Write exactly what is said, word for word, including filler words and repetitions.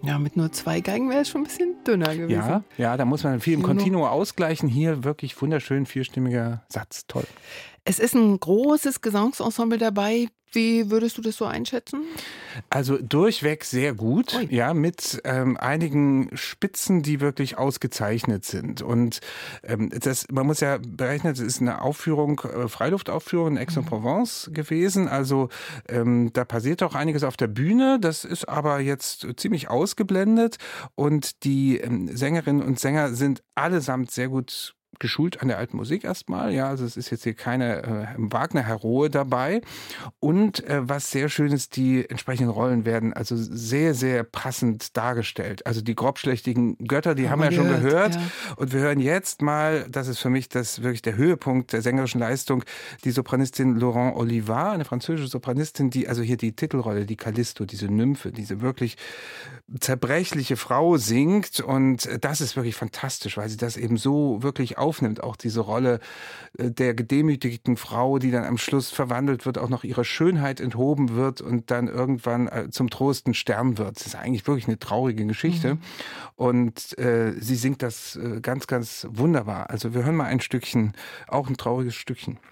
Ja, mit nur zwei Geigen wäre es schon ein bisschen dünner gewesen. Ja, ja, da muss man viel im Hier nur- Continuo ausgleichen. Hier wirklich wunderschön vierstimmiger Satz. Toll. Es ist ein großes Gesangsensemble dabei. Wie würdest du das so einschätzen? Also durchweg sehr gut, Ui. ja, mit ähm, einigen Spitzen, die wirklich ausgezeichnet sind. Und ähm, das, man muss ja berechnen, es ist eine Aufführung, äh, Freiluftaufführung in Aix-en-Provence gewesen. Also ähm, da passiert auch einiges auf der Bühne. Das ist aber jetzt ziemlich ausgeblendet. Und die ähm, Sängerinnen und Sänger sind allesamt sehr gut geschult an der alten Musik erstmal, ja, also es ist jetzt hier keine äh, Wagner-Heroe dabei. Und äh, was sehr schön ist, die entsprechenden Rollen werden also sehr, sehr passend dargestellt. Also die grobschlächtigen Götter, die Haben haben wir wir ja schon gehört, gehört. ja. Und wir hören jetzt mal, das ist für mich das wirklich der Höhepunkt der sängerischen Leistung, die Sopranistin Laurent Olivat, eine französische Sopranistin, die also hier die Titelrolle, die Callisto, diese Nymphe, diese wirklich zerbrechliche Frau singt. Und das ist wirklich fantastisch, weil sie das eben so wirklich aufnimmt, auch diese Rolle der gedemütigten Frau, die dann am Schluss verwandelt wird, auch noch ihrer Schönheit enthoben wird und dann irgendwann zum Trosten sterben wird. Das ist eigentlich wirklich eine traurige Geschichte. Mhm. Und äh, sie singt das äh, ganz, ganz wunderbar. Also wir hören mal ein Stückchen, auch ein trauriges Stückchen.